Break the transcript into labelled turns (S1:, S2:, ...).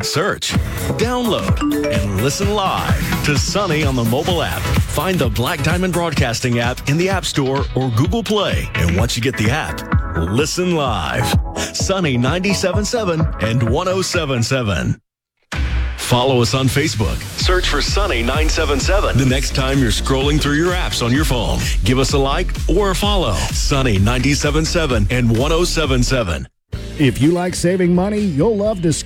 S1: Search, download, and listen live to Sunny on the mobile app. Find the Black Diamond Broadcasting app in the App Store or Google Play. And once you get the app, listen live. Sunny 97.7 and 107.7. Follow us on Facebook. Search for Sunny 977. The next time you're scrolling through your apps on your phone, give us a like or a follow. Sunny 97.7 and 107.7.
S2: If you like saving money, you'll love Discover